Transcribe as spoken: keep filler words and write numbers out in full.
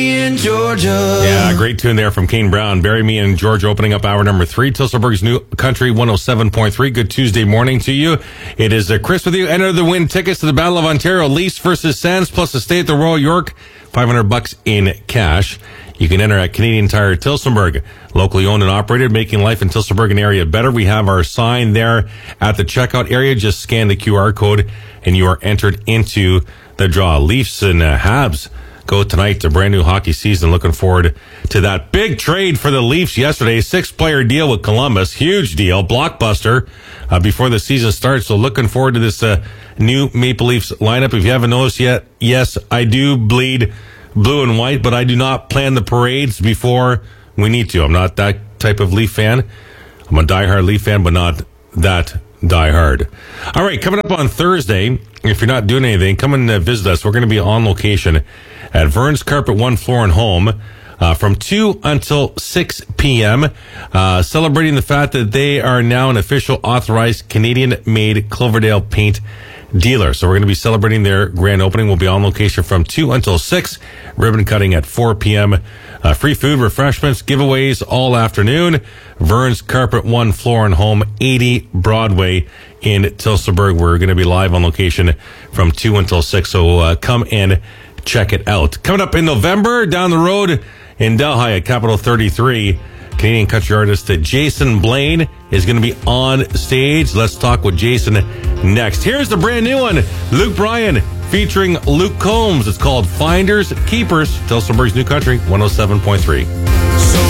in Georgia. Yeah, great tune there from Kane Brown. Bury Me in Georgia, opening up hour number three. Tilsonburg's New Country one oh seven point three. Good Tuesday morning to you. It is uh, Chris with you. Enter the win tickets to the Battle of Ontario. Leafs versus Sens, plus a stay at the Royal York. five hundred bucks in cash. You can enter at Canadian Tire Tilsonburg. Locally owned and operated, making life in Tilsonburg and area better. We have our sign there at the checkout area. Just scan the Q R code and you are entered into the draw. Leafs and uh, Habs go tonight to brand new hockey season. Looking forward to that big trade for the Leafs yesterday. Six player deal with Columbus. Huge deal. Blockbuster uh, before the season starts. So looking forward to this uh, new Maple Leafs lineup. If you haven't noticed yet, yes, I do bleed blue and white, but I do not plan the parades before we need to. I'm not that type of Leaf fan. I'm a diehard Leaf fan, but not that diehard. All right, coming up on Thursday, if you're not doing anything, come and uh, visit us. We're going to be on location at Vern's Carpet One Floor and Home uh, from two until six p.m., uh, celebrating the fact that they are now an official authorized Canadian-made Cloverdale paint dealer. So we're going to be celebrating their grand opening. We'll be on location from two until six, ribbon cutting at four p.m., uh, free food, refreshments, giveaways all afternoon. Vern's Carpet One Floor and Home, eighty Broadway in Tilsonburg. We're going to be live on location from two until six, so uh, come and check it out. Coming up in November, down the road in Delhi at Capital thirty-three, Canadian country artist Jason Blaine is going to be on stage. Let's talk with Jason next. Here's the brand new one, Luke Bryan featuring Luke Combs. It's called Finders Keepers. Tilsonburg's New Country one oh seven point three. So